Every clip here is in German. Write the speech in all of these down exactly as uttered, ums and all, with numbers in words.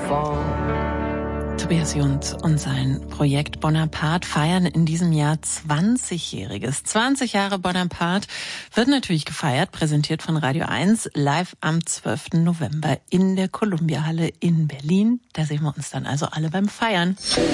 fall. Tobias Jund und sein Projekt Bonaparte feiern in diesem Jahr zwanzigjähriges. zwanzig Jahre Bonaparte wird natürlich gefeiert, präsentiert von Radio eins, live am zwölften November in der Columbia-Halle in Berlin. Da sehen wir uns dann also alle beim Feiern.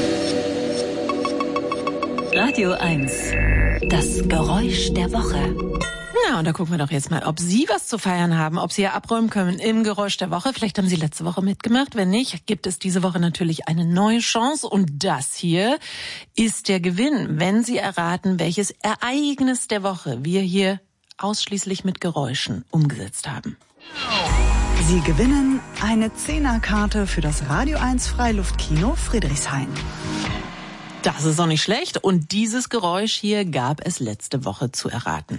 Radio eins, das Geräusch der Woche. Na, und da gucken wir doch jetzt mal, ob Sie was zu feiern haben, ob Sie ja abräumen können im Geräusch der Woche. Vielleicht haben Sie letzte Woche mitgemacht. Wenn nicht, gibt es diese Woche natürlich eine neue Chance. Und das hier ist der Gewinn, wenn Sie erraten, welches Ereignis der Woche wir hier ausschließlich mit Geräuschen umgesetzt haben. Sie gewinnen eine Zehnerkarte für das Radio eins Freiluftkino Friedrichshain. Das ist doch nicht schlecht. Und dieses Geräusch hier gab es letzte Woche zu erraten.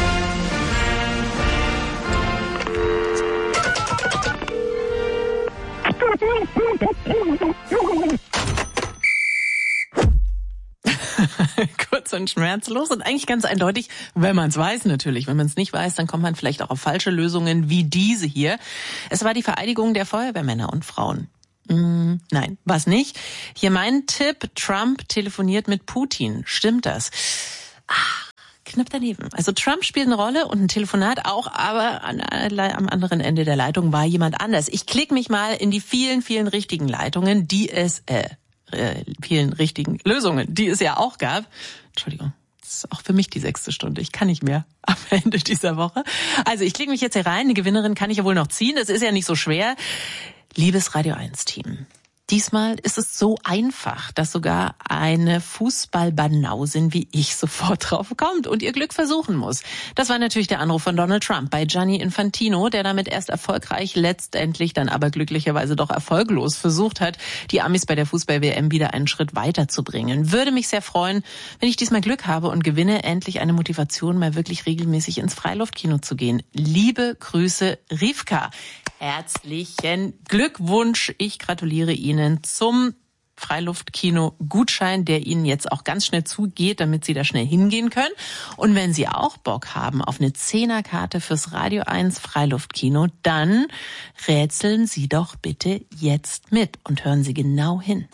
Kurz und schmerzlos und eigentlich ganz eindeutig, wenn man es weiß natürlich. Wenn man es nicht weiß, dann kommt man vielleicht auch auf falsche Lösungen wie diese hier. Es war die Vereidigung der Feuerwehrmänner und Frauen. Mm, nein, was nicht. Hier mein Tipp, Trump telefoniert mit Putin. Stimmt das? Ach, knapp daneben. Also Trump spielt eine Rolle und ein Telefonat auch, aber an, am anderen Ende der Leitung war jemand anders. Ich klicke mich mal in die vielen, vielen richtigen Leitungen, die es, äh, äh, vielen richtigen Lösungen, die es ja auch gab. Entschuldigung. Das ist auch für mich die sechste Stunde. Ich kann nicht mehr am Ende dieser Woche. Also ich klicke mich jetzt hier rein. Eine Gewinnerin kann ich ja wohl noch ziehen. Das ist ja nicht so schwer. Liebes Radio eins Team, diesmal ist es so einfach, dass sogar eine Fußballbanausin wie ich sofort drauf kommt und ihr Glück versuchen muss. Das war natürlich der Anruf von Donald Trump bei Gianni Infantino, der damit erst erfolgreich, letztendlich dann aber glücklicherweise doch erfolglos versucht hat, die Amis bei der Fußball-W M wieder einen Schritt weiterzubringen. Würde mich sehr freuen, wenn ich diesmal Glück habe und gewinne, endlich eine Motivation, mal wirklich regelmäßig ins Freiluftkino zu gehen. Liebe Grüße, Rivka. Herzlichen Glückwunsch. Ich gratuliere Ihnen zum Freiluftkino-Gutschein, der Ihnen jetzt auch ganz schnell zugeht, damit Sie da schnell hingehen können. Und wenn Sie auch Bock haben auf eine Zehnerkarte fürs Radio eins Freiluftkino, dann rätseln Sie doch bitte jetzt mit und hören Sie genau hin.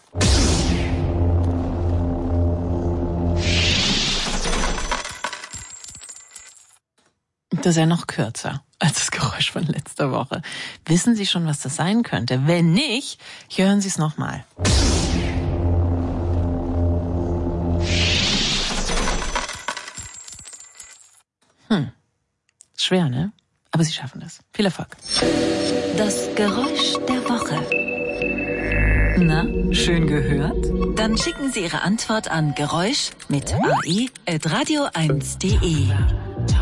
Das ist ja noch kürzer als das Geräusch von letzter Woche. Wissen Sie schon, was das sein könnte? Wenn nicht, hören Sie es nochmal. Hm, schwer, ne? Aber Sie schaffen das. Viel Erfolg. Das Geräusch der Woche. Na, schön gehört? Dann schicken Sie Ihre Antwort an Geräusch mit A E at radio eins punkt de.